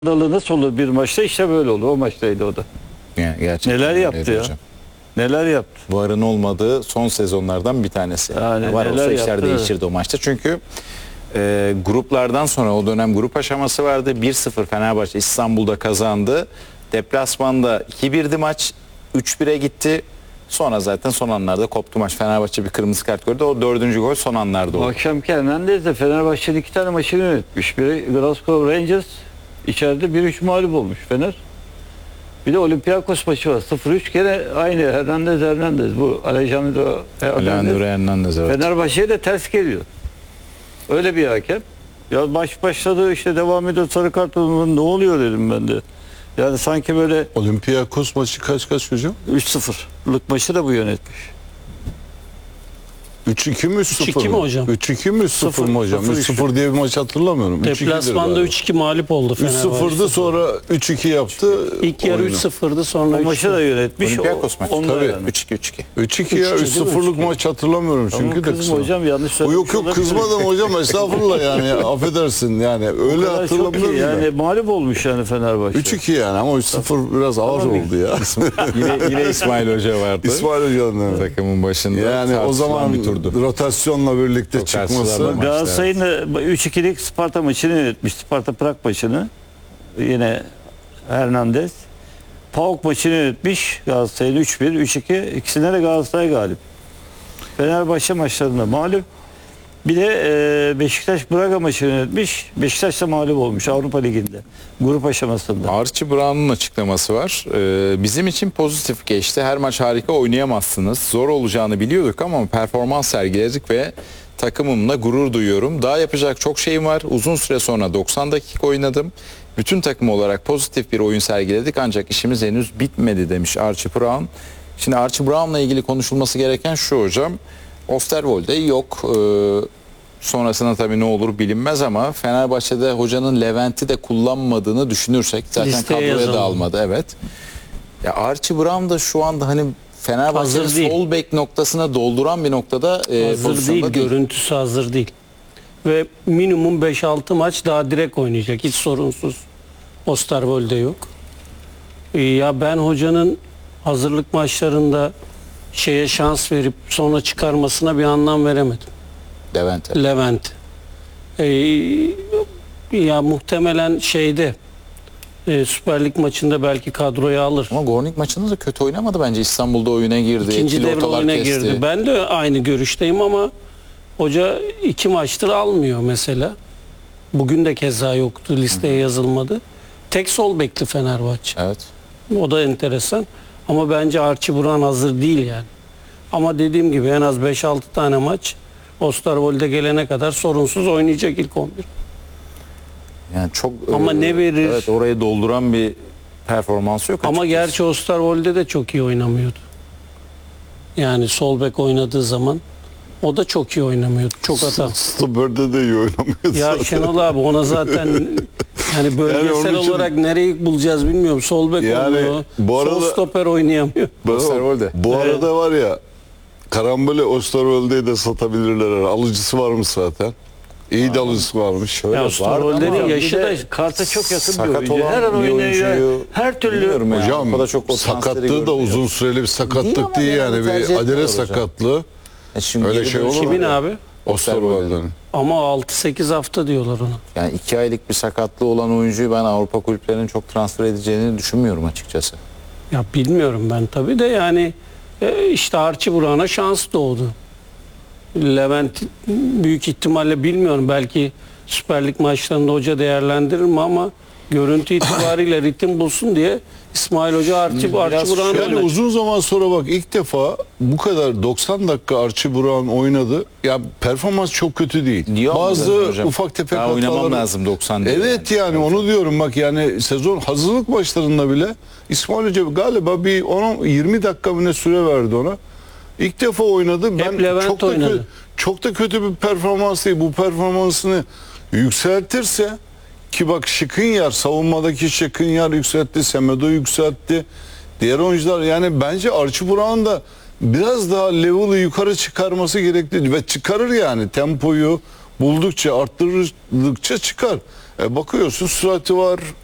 Dalı nasıl olur bir maçta? İşte böyle oldu. O maçtaydı o da. Yani gerçekten Neler yaptı öyleydi ya? hocam. Neler yaptı? VAR'ın olmadığı son sezonlardan bir tanesi. Yani VAR olsa neler işler yaptı, değişirdi o maçta. Çünkü gruplardan sonra o dönem grup aşaması vardı. 1-0 Fenerbahçe İstanbul'da kazandı. Deplasmanda 2-1'di maç. 3-1'e gitti. Sonra zaten son anlarda koptu maç. Fenerbahçe bir kırmızı kart gördü. O 4. gol son anlarda Bu oldu. akşamki Hernandez de Fenerbahçe'nin 2 tane maçını yönetmiş. Biri Glasgow Rangers, içeride 1-3 mağlup olmuş Fener. Bir de Olympiakos maçı var. 0-3 gene aynı Hernandez. Bu Alejandro Hernandez, evet. Fenerbahçe'ye de ters geliyor. Öyle bir hakem. Ya maç başladı işte devam ediyor sarı kart ne oluyor dedim ben de. Yani sanki böyle Olympiakos maçı kaç hocam? 3-0'lık maçı da bu yönetmiş. 3-2 mi 3-0 3-2 mi hocam? 3-2 mi 3-0 mı hocam? 0-3. 3-0 diye bir maç hatırlamıyorum. Deplasmanda 3-2 mağlup oldu Fenerbahçe. 3-0'dı sonra 3-2 yaptı. İlk yarı oyunu. 3-0'dı sonra O maçı da yönetmiş. Olympiakos maçı. Onlar Tabii. yani. 3-2. 3-2 ya 3-2 değil mi? 3-0'lık maç hatırlamıyorum çünkü Tamam, de kızım kısa. hocam yanlış O söylemiş yok olabilirim. kızmadım hocam estağfurullah yani affedersin yani öyle Çok iyi. hatırlamıyorum Yani yani. mağlup olmuş yani Fenerbahçe. 3-2 yani ama 3-0 biraz ağır Tamam. oldu ya. Yine İsmail Hoca vardı. İsmail Hoca'nın evet. Takımın başında. Yani o tartışılan zaman bir turdu. rotasyonla birlikte Çok çıkması. tartışılan bir Galatasaray'ın da 3-2'lik Sparta maçını yönetmiş. Sparta Prag maçını. Yine Hernandez. PAOK maçını yönetmiş. Galatasaray'ın 3-1, 3-2. İkisine de Galatasaray galip. Fenerbahçe maçlarında mağlup. Bir de Beşiktaş Braga maçını yönetmiş. Beşiktaş da mağlup olmuş Avrupa Ligi'nde. Grup aşamasında. Archie Brown'un açıklaması var. Bizim için pozitif geçti. Her maç harika oynayamazsınız. Zor olacağını biliyorduk ama performans sergiledik ve takımımla gurur duyuyorum. Daha yapacak çok şeyim var. Uzun süre sonra 90 dakika oynadım. Bütün takım olarak pozitif bir oyun sergiledik ancak işimiz henüz bitmedi demiş Archie Brown. Şimdi Archie Brown'la ilgili konuşulması gereken şu hocam. Osterwolde yok. Sonrasında tabii ne olur bilinmez ama Fenerbahçe'de hocanın Levent'i de kullanmadığını düşünürsek zaten Listeye kadroya da yazalım. almadı, evet. Ya Archie Brown da şu anda hani Fenerbahçe'nin Hazır değil. sol bek noktasına dolduran bir noktada hazır değil, pozisyonda değil. görüntüsü hazır değil. Ve minimum 5-6 maç daha direkt oynayacak. Hiç sorunsuz. Osterwolde yok. Ya ben hocanın hazırlık maçlarında şeye şans verip sonra çıkarmasına bir anlam veremedim. Levent'e. Levent. Ya muhtemelen şeyde Süper Lig maçında belki kadroya alır. Ama Gornik maçında da kötü oynamadı bence. İstanbul'da oyuna girdi. İkinci etkili devre ortalar oyuna kesti. girdi. Ben de aynı görüşteyim ama hoca 2 maçtır almıyor mesela. Bugün de keza yoktu. Listeye yazılmadı. Tek sol bekli Fenerbahçe. Evet. O da enteresan. Ama bence Archie Brown hazır değil yani. Ama dediğim gibi en az 5-6 tane maç Osterwolde gelene kadar sorunsuz oynayacak ilk 11. Yani çok Ama ne verir? Evet, orayı dolduran bir performansı yok. Ama açıkçası. gerçi Osterwolde de çok iyi oynamıyordu. Yani sol bek oynadığı zaman o da çok iyi oynamıyordu. Çok hata. Stoper'de de iyi oynamıyor Ya zaten. Şenol abi ona zaten yani bölgesel onun için- olarak nereyi bulacağız bilmiyorum. Sol bek Yani oynuyor. bu arada- Sol stoper oynayamıyor. Osterwolde. Bu arada var ya karambole Osterwolde'yi de satabilirler. Alıcısı varmış zaten. İyi de alıcısı varmış. Ya vardı Osterwolde'nin ama yaşı da karta çok yakın bir sakat oyuncu. olan Her an bir oynayıyor. oyuncuyu Her türlü bilmiyorum ya. Hocam O kadar çok o transferi sakatlığı da gördüm uzun ya. süreli bir Değil sakatlık ama değil genelde yani tercih bir adele etmiyorlar hocam. sakatlığı. Şimdi Öyle geri şey dönüşü olur mu? Kimin var. abi? Osterwolde'nin. Ama 6-8 hafta diyorlar ona. Yani 2 aylık bir sakatlığı olan oyuncuyu ben Avrupa kulüplerinin çok transfer edeceğini düşünmüyorum açıkçası. Ya bilmiyorum ben tabii de yani işte Archie Brown'a şans doğdu. Levent büyük ihtimalle bilmiyorum belki Süper Lig maçlarında hoca değerlendirir mi ama görüntü itibariyle ritim bulsun diye İsmail Hoca Archie Brown'u Yani oynatacak. uzun zaman sonra bak ilk defa bu kadar 90 dakika Archie Brown oynadı. Ya performans çok kötü değil. Niye Bazı olmadı hocam? ufak tefek Daha oynamam hataları- lazım 90 diye. Evet yani onu diyorum bak yani sezon hazırlık maçlarında bile İsmail Hoca galiba bir 20 dakika mı ne süre verdi ona. İlk defa oynadı. Ben Levent çok da oynadı. çok da kötü bir performans değil. Bu performansını yükseltirse ki bak Skriniar savunmadaki Skriniar yükseltti, Semedo yükseltti. Diğer oyuncular yani bence Archie Brown da biraz daha level'ı yukarı çıkarması gerekli ve çıkarır yani tempoyu buldukça arttırdıkça çıkar. Bakıyorsun sürati var,